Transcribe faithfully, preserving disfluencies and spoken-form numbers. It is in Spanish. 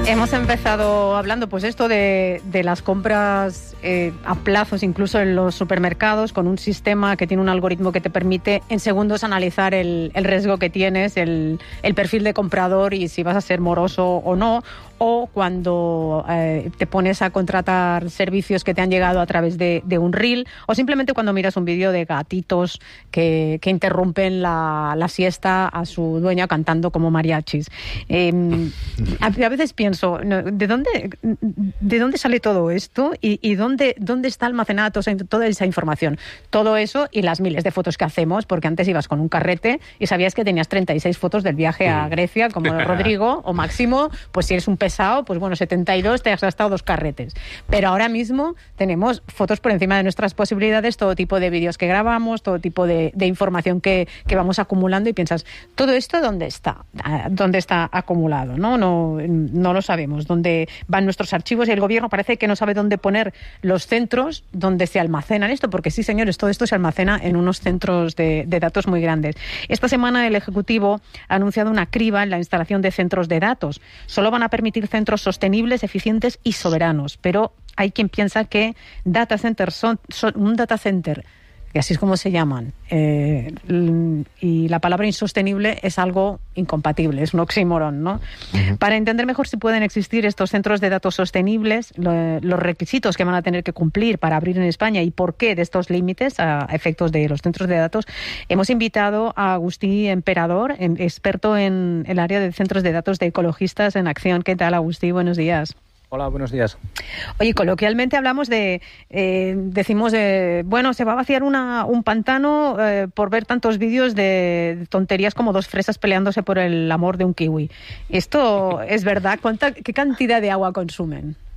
Hemos empezado hablando pues esto de, de las compras eh, a plazos, incluso en los supermercados, con un sistema que tiene un algoritmo que te permite en segundos analizar el, el riesgo que tienes, el, el perfil de comprador y si vas a ser moroso o no, o cuando eh, te pones a contratar servicios que te han llegado a través de, de un reel, o simplemente cuando miras un vídeo de gatitos que, que interrumpen la, la siesta a su dueña cantando como mariachis. Eh, a, a veces pienso, ¿de dónde, de dónde sale todo esto y, y dónde, dónde está almacenada toda esa, toda esa información? Todo eso y las miles de fotos que hacemos, porque antes ibas con un carrete y sabías que tenías treinta y seis fotos del viaje a Grecia, como Rodrigo o Máximo, pues si eres un pesado, pues bueno, setenta y dos, te has gastado dos carretes. Pero ahora mismo tenemos fotos por encima de nuestras posibilidades, todo tipo de vídeos que grabamos, todo tipo de, de información que, que vamos acumulando y piensas, ¿todo esto dónde está? ¿Dónde está acumulado? No, no, no lo sabemos dónde van nuestros archivos y el gobierno parece que no sabe dónde poner los centros donde se almacenan esto, porque sí, señores, todo esto se almacena en unos centros de, de datos muy grandes. Esta semana el Ejecutivo ha anunciado una criba en la instalación de centros de datos. Solo van a permitir centros sostenibles, eficientes y soberanos, pero hay quien piensa que data centers son, son un data center, que así es como se llaman, eh, y la palabra insostenible es algo incompatible, es un oxímoron, ¿no? Uh-huh. Para entender mejor si pueden existir estos centros de datos sostenibles, lo, los requisitos que van a tener que cumplir para abrir en España y por qué de estos límites a efectos de los centros de datos, hemos invitado a Agustí Emperador, experto en el área de centros de datos de Ecologistas en Acción. ¿Qué tal, Agustí? Buenos días. Hola, buenos días. Oye, coloquialmente hablamos de, eh, decimos, de, bueno, se va a vaciar una, un pantano eh, por ver tantos vídeos de tonterías como dos fresas peleándose por el amor de un kiwi. ¿Esto es verdad? ¿Cuánta, qué cantidad de agua consumen?